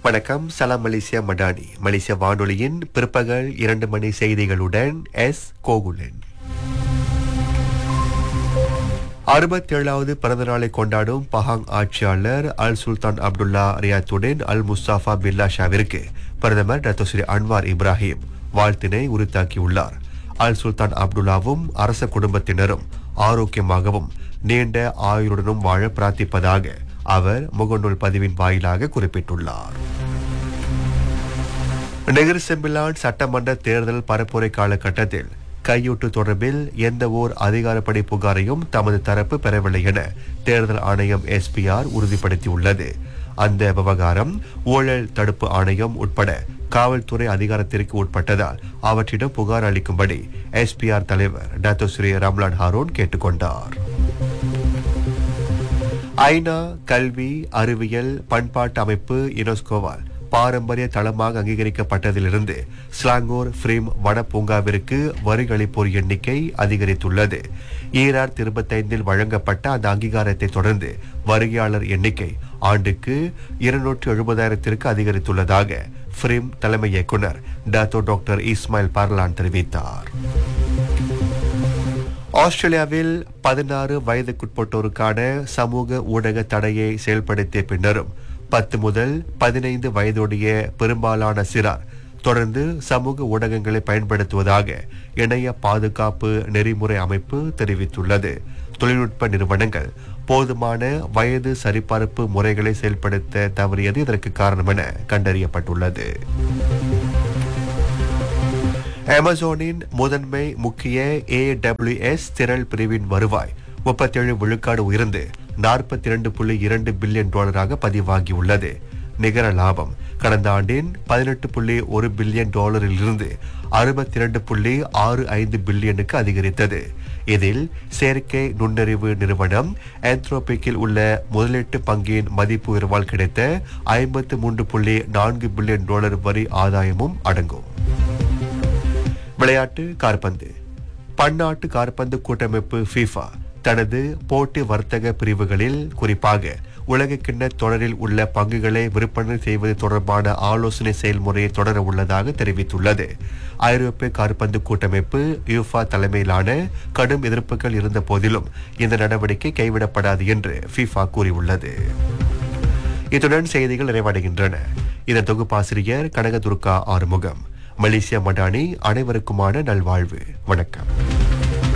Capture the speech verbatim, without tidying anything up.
வணக்கம். சலாம் மலேசியா மடானி. மலேசிய வானொலியின் பிற்பகல் இரண்டு மணி செய்திகளுடன் எஸ் கோகுலன். அறுபத்தேழாவது பிறந்த நாளை கொண்டாடும் பஹாங் ஆட்சியாளர் அல் சுல்தான் அப்துல்லா ரியாத்துடன் அல் முஸ்தாஃபா பில்லா ஷாவிற்கு பிரதமர் டாக்டர் ஸ்ரீ அன்வார் இப்ராஹிம் வாழ்த்தினை உரித்தாக்கியுள்ளார். அல் சுல்தான் அப்துல்லாவும் அரச குடும்பத்தினரும் ஆரோக்கியமாகவும் நீண்ட ஆயுளுடனும் வாழ பிரார்த்திப்பதாக அவர் முகநூல் பதிவின் வாயிலாக குறிப்பிட்டுள்ளார். நெகிர் செம்பிலான் சட்டமன்ற தேர்தல் பரப்புரை காலகட்டத்தில் கையூட்டு தொடர்பில் எந்த ஓர் அதிகாரப்படி புகாரையும் தமது தரப்பு பெறவில்லை என தேர்தல் ஆணையம் எஸ்பிஆர் உறுதிப்படுத்தியுள்ளது. அந்த விவகாரம் ஊழல் தடுப்பு ஆணையம் உட்பட காவல்துறை அதிகாரத்திற்கு உட்பட்டதால் அவற்றிடம் புகார் அளிக்கும்படி எஸ்பிஆர் தலைவர் டாக்டர் ஸ்ரீ ரம்லான் ஹாரோன் கேட்டுக்கொண்டார். ஐநா கல்வி அறிவியல் பண்பாட்டு அமைப்பு யுனெஸ்கோவால் பாரம்பரிய தளமாக அங்கீகரிக்கப்பட்டதிலிருந்து ஸ்லாங்கூர் ஃப்ரீம் வனப்பூங்காவிற்கு வரிகளிப்போர் எண்ணிக்கை அதிகரித்துள்ளது. ஈராயிரத்தி இருபத்தைந்தில் வழங்கப்பட்ட அந்த அங்கீகாரத்தை தொடர்ந்து வருகையாளர் எண்ணிக்கை ஆண்டுக்கு இருநூற்று எழுபதாயிரத்திற்கு அதிகரித்துள்ளதாக ஃப்ரீம் தலைமை இயக்குனர் டாக்டர் டாக்டர் இஸ்மாயில் பார்லான் தெரிவித்தார். ஆஸ்திரேலியாவில் பதினாறு வயதுக்குட்பட்டோருக்கான சமூக ஊடக தடையை செயல்படுத்திய பின்னரும் பத்து முதல் பதினைந்து வயதுடைய பெரும்பாலான சிறார் தொடர்ந்து சமூக ஊடகங்களை பயன்படுத்துவதாக இணைய பாதுகாப்பு நெறிமுறை அமைப்பு தெரிவித்துள்ளது. தொழில்நுட்ப நிறுவனங்கள் போதுமான வயது சரிபார்ப்பு முறைகளை செயல்படுத்த தவறியது இதற்கு காரணம் என கண்டறியப்பட்டுள்ளது. அமேசானின் முதன்மை முக்கிய ஏ டபிள்யூ எஸ் திரள் பிரிவின் வருவாய் முப்பத்தேழு விழுக்காடு உயர்ந்து நாற்பத்தி இரண்டு புள்ளி இரண்டு பில்லியன் டாலராக பதிவாகியுள்ளது. நிகர லாபம் கடந்த ஆண்டின் பதினெட்டு புள்ளி ஒரு பில்லியன் டாலரில் இருந்து அறுபத்தி இரண்டு புள்ளி ஆறு ஐந்து பில்லியனுக்கு அதிகரித்தது. இதில் செயற்கை நுண்ணறிவு நிறுவனம் ஆந்த்ரோபிக்கில் உள்ள முதலீட்டு பங்கின் மதிப்பு உயர்வால் கிடைத்த ஐம்பத்து மூன்று புள்ளி நான்கு பில்லியன் டாலர் வரி ஆதாயமும் அடங்கும். விளையாட்டு காற்பந்து. பன்னாட்டு காற்பந்து கூட்டமைப்பு ஃபிஃபா தனது போட்டி வர்த்தக பிரிவுகளில் குறிப்பாக உலகக்கிண்ண தொடரில் உள்ள பங்குகளை விற்பனை செய்வது தொடர்பான ஆலோசனை செயல்முறையை தொடர உள்ளதாக தெரிவித்துள்ளது. ஐரோப்பிய காற்பந்து கூட்டமைப்பு யூஃபா தலைமையிலான கடும் எதிர்ப்புகள் இருந்த போதிலும் இந்த நடவடிக்கை கைவிடப்படாது என்று ஃபிஃபா கூறியுள்ளது. இத்துடன் செய்திகள் நிறைவடைகின்றன. இதன் தொகுப்பாசிரியர் கனகதுர்கா ஆறுமுகம். மலேசியா மடானி. அனைவருக்குமான நல்வாழ்வு. வணக்கம்.